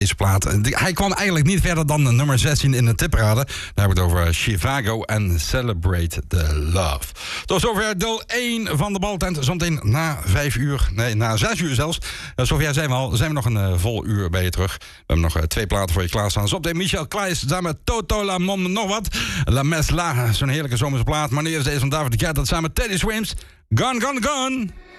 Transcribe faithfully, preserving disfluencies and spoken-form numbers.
Deze plaat. Hij kwam eigenlijk niet verder dan de nummer zestien in de tipparade. Daar hebben we het over Chivago en Celebrate the Love. Tot zover deel één van de Baltent. Zometeen na vijf uur, nee, na zes uur zelfs. Uh, zover zijn we al. Zijn we nog een uh, vol uur bij je terug. We hebben nog uh, twee platen voor je klaarstaan. Zometeen Michel Kleijs, samen met Toto La Mom, nog wat. La Mesla, zo'n heerlijke zomerse plaat. Maar nu is deze van David de Cat, dat samen met Teddy Swims. Gone, gone, gone.